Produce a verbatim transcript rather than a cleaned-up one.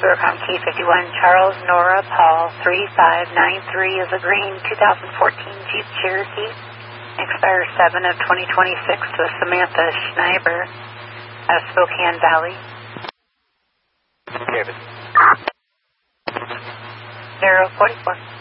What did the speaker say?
Burcom Key fifty-one, Charles Nora Paul three five nine three is a green two thousand fourteen Jeep Cherokee. Expires seven of twenty twenty-six to Samantha Schneiber out of Spokane Valley. David. zero forty-four.